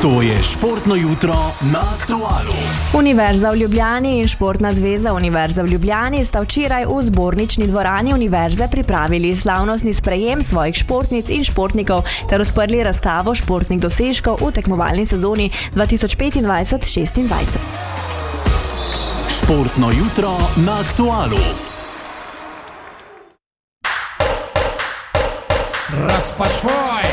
To je športno jutro na Aktualu. Univerza v Ljubljani in Športna zveza Univerze v Ljubljani sta včeraj v zbornični dvorani univerze pripravili slavnostni sprejem svojih športnic in športnikov ter odprli razstavo športnih dosežkov v tekmovalni sezoni 2025-26. Športno jutro na Aktualu. Razpašvaj!